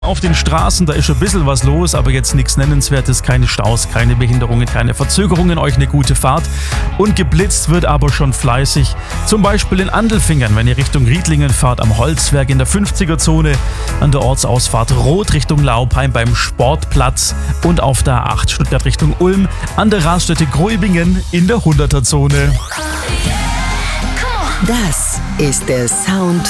Auf den Straßen, da ist schon ein bisschen was los, aber jetzt nichts Nennenswertes, keine Staus, keine Behinderungen, keine Verzögerungen, euch eine gute Fahrt. Und geblitzt wird aber schon fleißig, zum Beispiel in Andelfingern, wenn ihr Richtung Riedlingen fahrt, am Holzwerk in der 50er-Zone, an der Ortsausfahrt Rot Richtung Laupheim beim Sportplatz und auf der A8 Stuttgart Richtung Ulm, an der Raststätte Gräubingen in der 100er-Zone. Das ist der Sound